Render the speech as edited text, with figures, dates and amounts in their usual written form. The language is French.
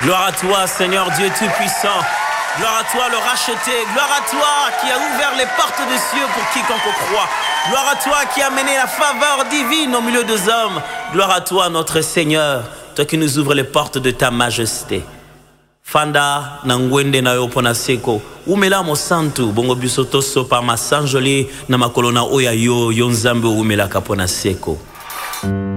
Gloire à toi, Seigneur Dieu Tout-Puissant. Gloire à toi, le racheté. Gloire à toi qui a ouvert les portes des cieux pour quiconque croit. Gloire à toi qui a mené la faveur divine au milieu des hommes. Gloire à toi, notre Seigneur, toi qui nous ouvres les portes de ta majesté. Fanda na ngwende na yo pona seko umela mo santu bongo bisoto so pa masanjoli na makolona oya yo nzambe umela kapona seko.